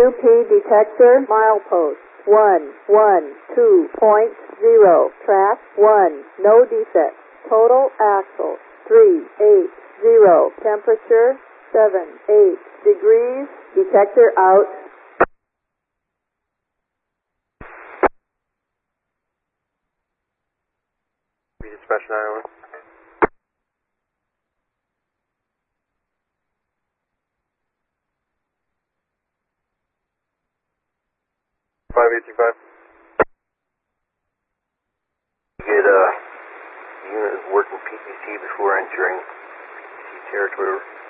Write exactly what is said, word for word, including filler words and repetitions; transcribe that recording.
U P detector milepost one one two point zero. Track one. No defects. Total axle three eight zero. Temperature seven eight degrees. Detector out. Dispatch nine one. five eight two five. Get a unit of working P P T before entering P P T territory.